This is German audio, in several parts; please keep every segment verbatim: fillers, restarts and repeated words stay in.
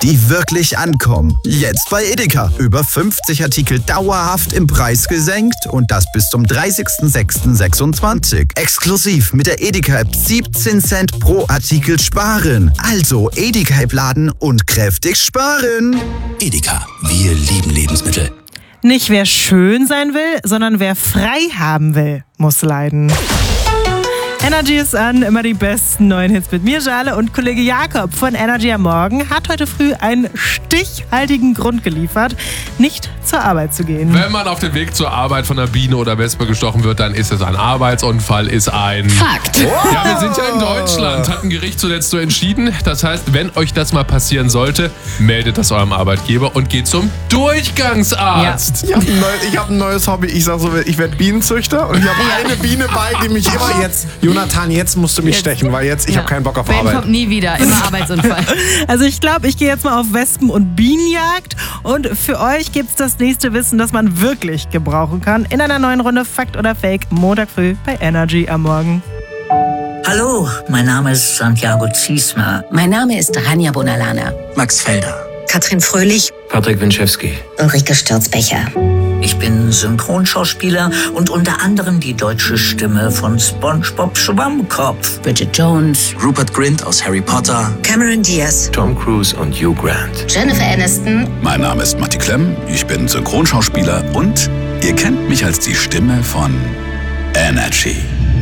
die wirklich ankommen. Jetzt bei Edeka. Über fünfzig Artikel dauerhaft im Preis gesenkt und das bis zum dreißigsten sechsten sechsundzwanzig. Exklusiv mit der Edeka-App siebzehn Cent pro Artikel sparen. Also Edeka-App laden und kräftig sparen. Edeka, wir lieben Lebensmittel. Nicht wer schön sein will, sondern wer frei haben will, muss leiden. Energy ist an, immer die besten neuen Hits mit mir, Jale, und Kollege Jakob von Energy am Morgen hat heute früh einen stichhaltigen Grund geliefert, nicht zur Arbeit zu gehen. Wenn man auf dem Weg zur Arbeit von einer Biene oder Wespe gestochen wird, dann ist es ein Arbeitsunfall, ist ein... Fakt. Ja, wir sind ja in Deutschland, hat ein Gericht zuletzt so entschieden. Das heißt, wenn euch das mal passieren sollte, meldet das eurem Arbeitgeber und geht zum Durchgangsarzt. Ja. Ich habe ein, neu, hab ein neues Hobby. Ich sag so, ich werde Bienenzüchter und ich habe eine Biene bei, die mich immer jetzt... Jonathan, jetzt musst du mich jetzt stechen, weil jetzt, ich ja. habe keinen Bock auf Ben Arbeit. kommt nie wieder, immer Arbeitsunfall. Also ich glaube, ich gehe jetzt mal auf Wespen- und Bienenjagd und für euch gibt's das nächste Wissen, das man wirklich gebrauchen kann, in einer neuen Runde Fakt oder Fake, Montag früh bei Energy am Morgen. Hallo, mein Name ist Santiago Ziesmer. Mein Name ist Rania Bonalana. Max Felder. Katrin Fröhlich. Patrick Winczewski. Ulrike Stürzbecher. Ich bin Synchronschauspieler und unter anderem die deutsche Stimme von SpongeBob Schwammkopf. Bridget Jones. Rupert Grint aus Harry Potter. Cameron Diaz. Tom Cruise und Hugh Grant. Jennifer Aniston. Mein Name ist Matti Klemm, ich bin Synchronschauspieler und ihr kennt mich als die Stimme von Energy.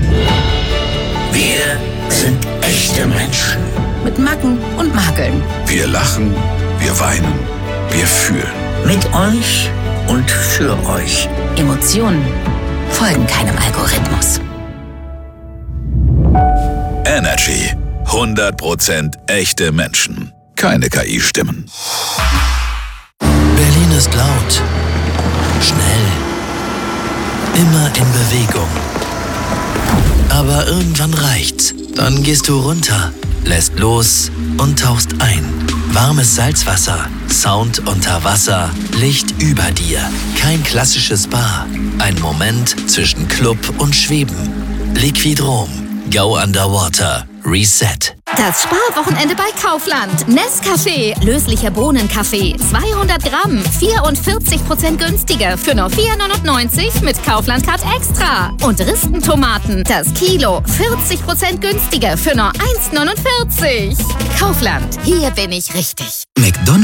Wir sind echte Menschen. Mit Macken und Makeln. Wir lachen, wir weinen, wir fühlen. Mit euch und für euch. Emotionen folgen keinem Algorithmus. Energy. hundert Prozent echte Menschen. Keine K I-Stimmen. Berlin ist laut, schnell, immer in Bewegung. Aber irgendwann reicht's. Dann gehst du runter, lässt los und tauchst ein. Warmes Salzwasser, Sound unter Wasser, Licht über dir. Kein klassisches Spa. Ein Moment zwischen Club und Schweben. Liquidrom. Go Underwater. Reset. Das Sparwochenende bei Kaufland. Nescafé, löslicher Bohnenkaffee, zweihundert Gramm, vierundvierzig Prozent günstiger für nur vier neunundneunzig mit Kaufland Card Extra. Und Ristentomaten, das Kilo, vierzig Prozent günstiger für nur eins neunundvierzig. Kaufland, hier bin ich richtig. McDonald's